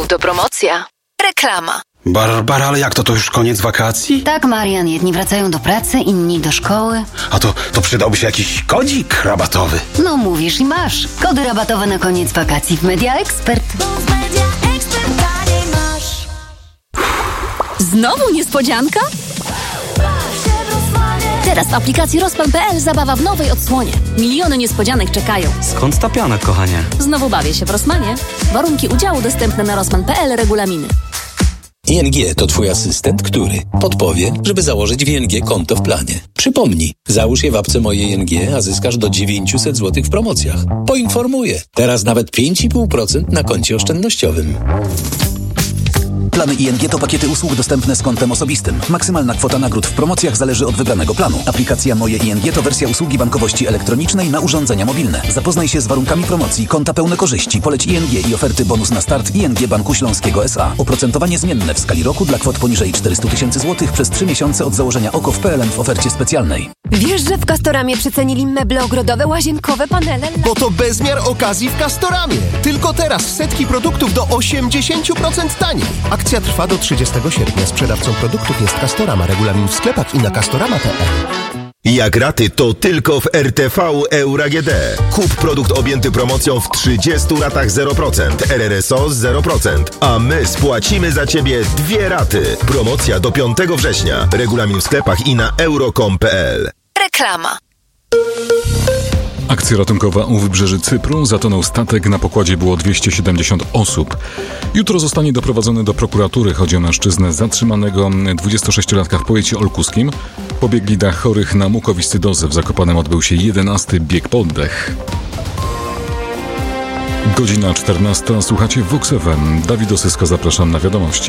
Autopromocja. Reklama. Barbara, ale jak to już koniec wakacji? Tak, Marian, jedni wracają do pracy, inni do szkoły. A to przydałby się jakiś kodzik rabatowy. No mówisz i masz. Kody rabatowe na koniec wakacji w Media Expert. Znowu niespodzianka? Teraz w aplikacji Rospan.pl zabawa w nowej odsłonie. Miliony niespodzianek czekają. Skąd ta piana, kochanie? Znowu bawię się w Rosmanie. Warunki udziału dostępne na Rospan.pl, regulaminy. ING to Twój asystent, który podpowie, żeby założyć w ING konto w planie. Przypomnij, załóż je w apce Moje ING, a zyskasz do 900 zł w promocjach. Poinformuję, teraz nawet 5,5% na koncie oszczędnościowym. Plany ING to pakiety usług dostępne z kontem osobistym. Maksymalna kwota nagród w promocjach zależy od wybranego planu. Aplikacja Moje ING to wersja usługi bankowości elektronicznej na urządzenia mobilne. Zapoznaj się z warunkami promocji, konta pełne korzyści, poleć ING i oferty bonus na start ING Banku Śląskiego S.A. Oprocentowanie zmienne w skali roku dla kwot poniżej 400 000 złotych przez 3 miesiące od założenia OKO w PLN w ofercie specjalnej. Wiesz, że w Castoramie przecenili meble ogrodowe, łazienkowe, panele? Bo to bezmiar okazji w Castoramie. Tylko teraz setki produktów do 80% taniej. Akcja trwa do 30 sierpnia. Sprzedawcą produktów jest Castorama. Regulamin w sklepach i na castorama.pl. Jak raty, to tylko w RTV Euro AGD. Kup produkt objęty promocją w 30 ratach 0%, RRSO 0%, a my spłacimy za Ciebie 2 raty. Promocja do 5 września. Regulamin w sklepach i na euro.com.pl. Reklama. Akcja ratunkowa u wybrzeży Cypru. Zatonął statek, na pokładzie było 270 osób. Jutro zostanie doprowadzony do prokuratury. Chodzi o mężczyznę zatrzymanego 26-latka w powiecie olkuskim. Pobiegli dla chorych na mukowiscydozę. W Zakopanem odbył się 11. bieg po oddech. Godzina 14. Słuchacie Vox FM. Dawid Osyska, zapraszam na wiadomości.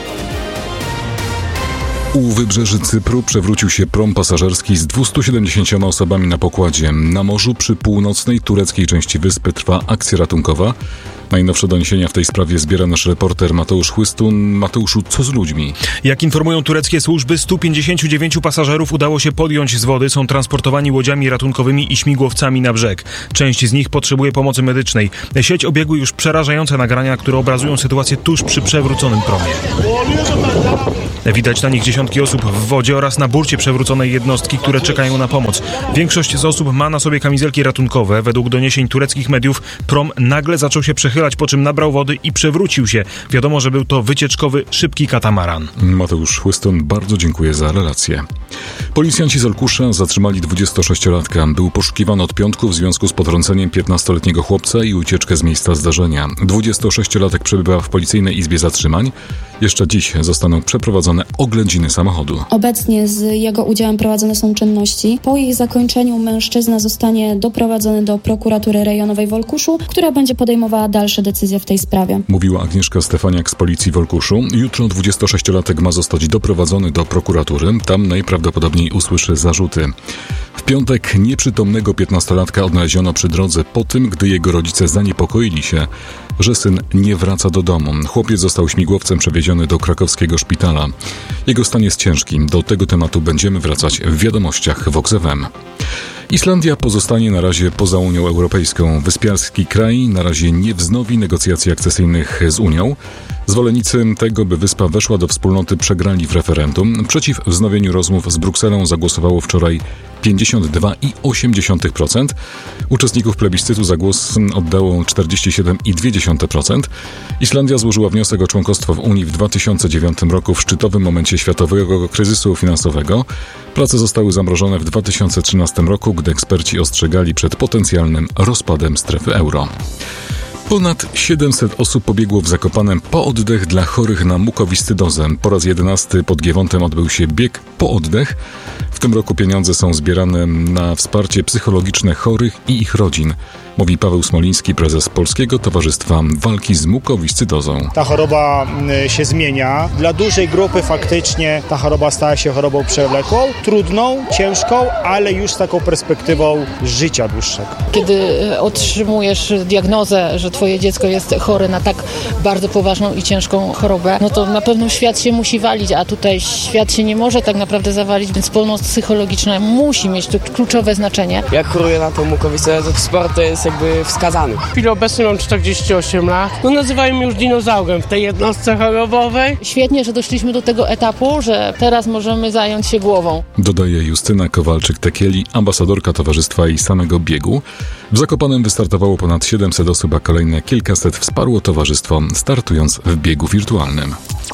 U wybrzeży Cypru przewrócił się prom pasażerski z 270 osobami na pokładzie. Na morzu przy północnej tureckiej części wyspy trwa akcja ratunkowa. Najnowsze doniesienia w tej sprawie zbiera nasz reporter Mateusz Chłystun. Mateuszu, co z ludźmi? Jak informują tureckie służby, 159 pasażerów udało się podjąć z wody. Są transportowani łodziami ratunkowymi i śmigłowcami na brzeg. Część z nich potrzebuje pomocy medycznej. Sieć obiegły już przerażające nagrania, które obrazują sytuację tuż przy przewróconym promie. Widać na nich dziesiątki osób w wodzie oraz na burcie przewróconej jednostki, które czekają na pomoc. Większość z osób ma na sobie kamizelki ratunkowe. Według doniesień tureckich mediów prom nagle zaczął się przechylać, po czym nabrał wody i przewrócił się. Wiadomo, że był to wycieczkowy, szybki katamaran. Mateusz Chłystun, bardzo dziękuję za relację. Policjanci z Olkusza zatrzymali 26-latka. Był poszukiwany od piątku w związku z potrąceniem 15-letniego chłopca i ucieczkę z miejsca zdarzenia. 26-latek przebywa w policyjnej izbie zatrzymań. Jeszcze dziś zostaną przeprowadzone oględziny samochodu. Obecnie z jego udziałem prowadzone są czynności. Po ich zakończeniu mężczyzna zostanie doprowadzony do prokuratury rejonowej w Olkuszu, która będzie podejmowała dalsze decyzje w tej sprawie. Mówiła Agnieszka Stefaniak z policji w Olkuszu. Jutro 26-latek ma zostać doprowadzony do prokuratury. Tam najprawdopodobniej usłyszy zarzuty. W piątek nieprzytomnego 15-latka odnaleziono przy drodze po tym, gdy jego rodzice zaniepokoili się, że syn nie wraca do domu. Chłopiec został śmigłowcem przewieziony do krakowskiego szpitala. Jego stan jest ciężki. Do tego tematu będziemy wracać w wiadomościach Vox FM. Islandia pozostanie na razie poza Unią Europejską. Wyspiarski kraj na razie nie wznowi negocjacji akcesyjnych z Unią. Zwolennicy tego, by wyspa weszła do wspólnoty, przegrali w referendum. Przeciw wznowieniu rozmów z Brukselą zagłosowało wczoraj 52,8%. Uczestników plebiscytu za głos oddało 47,2%. Islandia złożyła wniosek o członkostwo w Unii w 2009 roku w szczytowym momencie światowego kryzysu finansowego. Prace zostały zamrożone w 2013 roku, gdy eksperci ostrzegali przed potencjalnym rozpadem strefy euro. Ponad 700 osób pobiegło w Zakopanem po oddech dla chorych na mukowiscydozę. Po raz 11 pod Giewontem odbył się bieg po oddech. W tym roku pieniądze są zbierane na wsparcie psychologiczne chorych i ich rodzin, mówi Paweł Smoliński, prezes Polskiego Towarzystwa Walki z Mukowiscydozą. Ta choroba się zmienia. Dla dużej grupy faktycznie ta choroba stała się chorobą przewlekłą, trudną, ciężką, ale już z taką perspektywą życia dłuższego. Kiedy otrzymujesz diagnozę, że twoje dziecko jest chore na tak bardzo poważną i ciężką chorobę, no to na pewno świat się musi walić, a tutaj świat się nie może tak naprawdę zawalić, więc pomoc psychologiczna musi mieć tu kluczowe znaczenie. Jak choruję na tą mukowiscydozę, to sport to jest jest jakby wskazany. W chwili obecnej mam 48 lat. No nazywają mnie już dinozaurem w tej jednostce chorobowej. Świetnie, że doszliśmy do tego etapu, że teraz możemy zająć się głową. Dodaje Justyna Kowalczyk-Tekieli, ambasadorka towarzystwa i samego biegu. W Zakopanem wystartowało ponad 700 osób, a kolejne kilkaset wsparło towarzystwo, startując w biegu wirtualnym.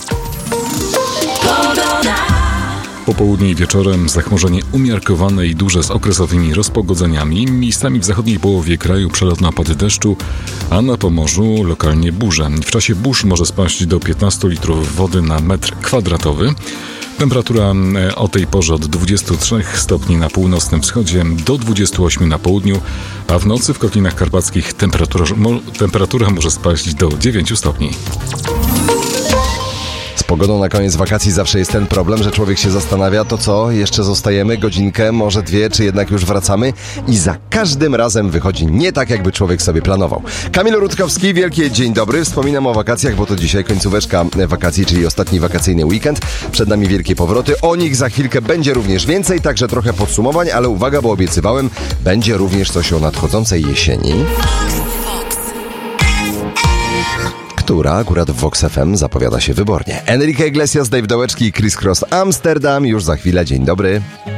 Po południu i wieczorem zachmurzenie umiarkowane i duże z okresowymi rozpogodzeniami. Miejscami w zachodniej połowie kraju przelotne opady deszczu, a na Pomorzu lokalnie burze. W czasie burz może spaść do 15 litrów wody na metr kwadratowy. Temperatura o tej porze od 23 stopni na północnym wschodzie do 28 na południu, a w nocy w Kotlinach Karpackich temperatura może spaść do 9 stopni. Z pogodą na koniec wakacji zawsze jest ten problem, że człowiek się zastanawia, to co, jeszcze zostajemy godzinkę, może dwie, czy jednak już wracamy? I za każdym razem wychodzi nie tak, jakby człowiek sobie planował. Kamil Rutkowski, wielkie dzień dobry. Wspominam o wakacjach, bo to dzisiaj końcóweczka wakacji, czyli ostatni wakacyjny weekend. Przed nami wielkie powroty. O nich za chwilkę będzie również więcej, także trochę podsumowań, ale uwaga, bo obiecywałem, będzie również coś o nadchodzącej jesieni, która akurat w Vox FM zapowiada się wybornie. Enrique Iglesias, Dave Dołeczki i Chris Cross Amsterdam już za chwilę. Dzień dobry.